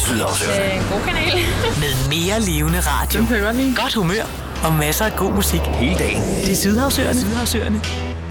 Sydhavsøerne. God kanal. Med mere levende radio. Den kan jeg godt lide. Godt humør og masser af god musik. Hele dagen. Det er Sydhavsøerne.